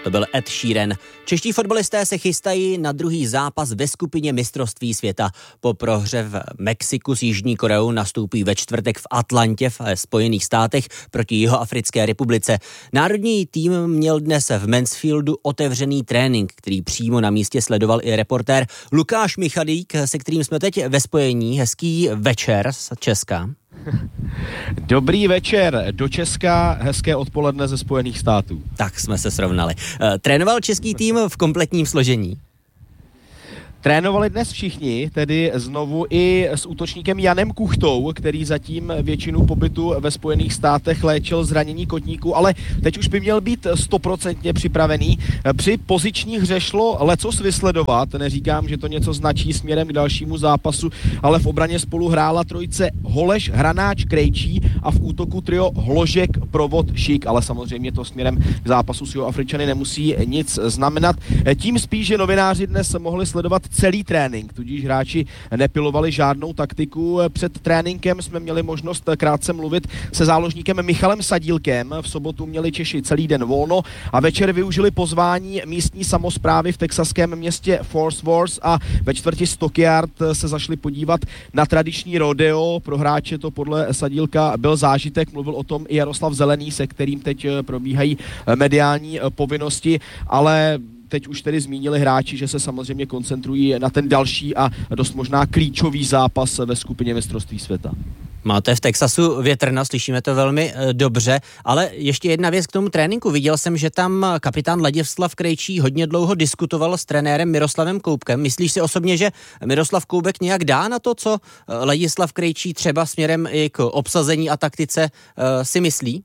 To byl Ed Sheeran. Čeští fotbalisté se chystají na druhý zápas ve skupině mistrovství světa. Po prohře v Mexiku s Jižní Koreou nastoupí ve čtvrtek v Atlantě v Spojených státech proti Jihoafrické republice. Národní tým měl dnes v Mansfieldu otevřený trénink, který přímo na místě sledoval i reportér Lukáš Michalík, se kterým jsme teď ve spojení. Hezký večer z Česka. Dobrý večer do Česka, hezké odpoledne ze Spojených států. Tak jsme se srovnali. Trénoval český tým v kompletním složení? Trénovali dnes všichni, tedy znovu i s útočníkem Janem Kuchtou, který zatím většinu pobytu ve Spojených státech léčil zranění kotníku, ale teď už by měl být 100% připravený. Při poziční hře šlo lecos vysledovat, neříkám, že to něco značí směrem k dalšímu zápasu, ale v obraně spolu hrála trojice Holeš, Hranáč, Krejčí a v útoku trio Hložek, Provod, Šik, ale samozřejmě to směrem k zápasu s Jihoafričany nemusí nic znamenat. Tím spíš, že novináři dnes mohli sledovat celý trénink, tudíž hráči nepilovali žádnou taktiku. Před tréninkem jsme měli možnost krátce mluvit se záložníkem Michalem Sadílkem. V sobotu měli Češi celý den volno a večer využili pozvání místní samosprávy v texaském městě Fort Worth a ve čtvrti Stockyard se zašli podívat na tradiční rodeo. Pro hráče to podle Sadílka byl zážitek, mluvil o tom i Jaroslav Zelený, se kterým teď probíhají mediální povinnosti, ale teď už tedy zmínili hráči, že se samozřejmě koncentrují na ten další a dost možná klíčový zápas ve skupině mistrovství světa. Máte v Texasu větrno, slyšíme to velmi dobře, ale ještě jedna věc k tomu tréninku. Viděl jsem, že tam kapitán Ladislav Krejčí hodně dlouho diskutoval s trenérem Miroslavem Koubkem. Myslíš si osobně, že Miroslav Koubek nějak dá na to, co Ladislav Krejčí třeba směrem i k obsazení a taktice si myslí?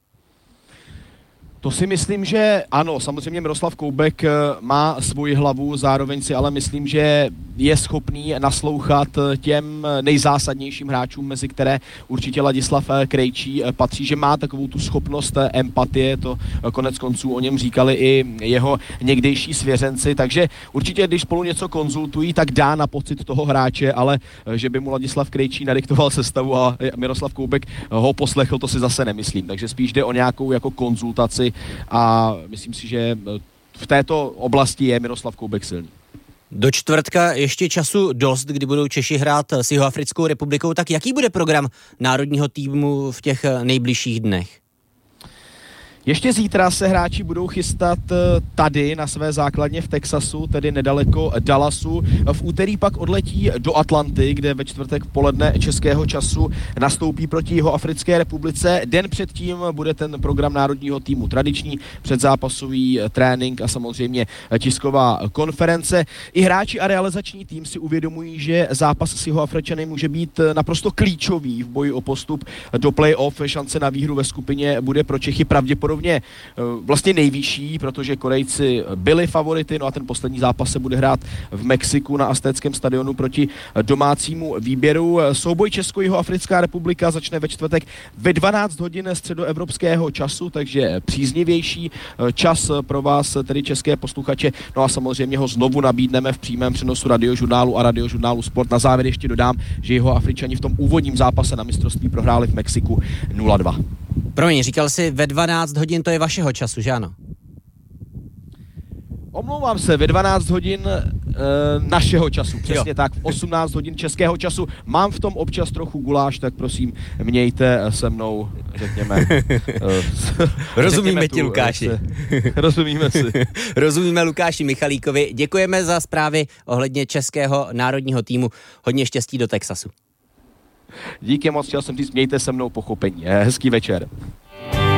To si myslím, že ano, samozřejmě Miroslav Koubek má svoji hlavu, zároveň si ale myslím, že je schopný naslouchat těm nejzásadnějším hráčům, mezi které určitě Ladislav Krejčí patří, že má takovou tu schopnost empatie, to konec konců o něm říkali i jeho někdejší svěřenci, takže určitě, když spolu něco konzultují, tak dá na pocit toho hráče, ale že by mu Ladislav Krejčí nadiktoval sestavu a Miroslav Koubek ho poslechl, to si zase nemyslím, takže spíš jde o nějakou jako konzultaci a myslím si, že v této oblasti je Miroslav Koubek silný. Do čtvrtka ještě času dost, kdy budou Češi hrát s Jihoafrickou republikou, tak jaký bude program národního týmu v těch nejbližších dnech? Ještě zítra se hráči budou chystat tady na své základně v Texasu, tedy nedaleko Dallasu. V úterý pak odletí do Atlanty, kde ve čtvrtek v poledne českého času nastoupí proti Jihoafrické republice. Den předtím bude ten program národního týmu tradiční, předzápasový trénink a samozřejmě tisková konference. I hráči a realizační tým si uvědomují, že zápas s Jihoafričany může být naprosto klíčový v boji o postup do play-off. Šance na výhru ve skupině bude pro Čechy pravděpodobně vlastně nejvyšší, protože Korejci byli favority, no a ten poslední zápas se bude hrát v Mexiku na Aztéckém stadionu proti domácímu výběru. Souboj Česko-Jihoafrická republika začne ve čtvrtek ve 12 hodin středoevropského času, takže příznivější čas pro vás, tedy české posluchače. No a samozřejmě ho znovu nabídneme v přímém přenosu Radiožurnálu a Radiožurnálu Sport. Na závěr ještě dodám, že Jihoafričani v tom úvodním zápase na mistrovství prohráli v Mexiku 0-2. Promiň, říkal jsi ve 12 hodin, to je vašeho času, že ano? Omlouvám se, ve 12 hodin našeho času, přesně jo. Tak, v 18 hodin českého času. Mám v tom občas trochu guláš, tak prosím, mějte se mnou, řekněme. Rozumíme ti, Lukáši. Rozumíme si. Rozumíme Lukáši Michalíkovi. Děkujeme za zprávy ohledně českého národního týmu. Hodně štěstí do Texasu. Díky moc, chtěl jsem říct, mějte se mnou pochopení. Hezký večer.